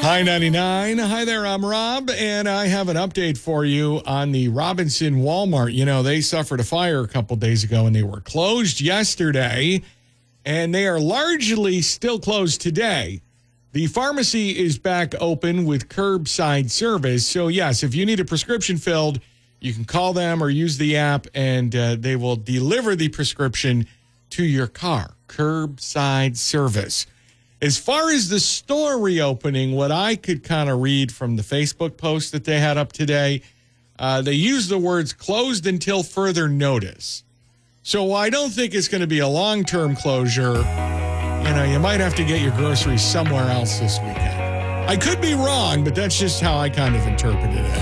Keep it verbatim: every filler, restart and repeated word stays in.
Hi, ninety-nine. Hi there, I'm Rob, and I have an update for you on the Robinson Walmart. You know, they suffered a fire a couple days ago, and they were closed yesterday, and they are largely still closed today. The pharmacy is back open with curbside service. So, yes, if you need a prescription filled, you can call them or use the app, and uh, they will deliver the prescription to your car. Curbside service. As far as the store reopening, what I could kind of read from the Facebook post that they had up today, uh, they use the words closed until further notice. So I don't think it's going to be a long-term closure. You know, you might have to get your groceries somewhere else this weekend. I could be wrong, but that's just how I kind of interpreted it.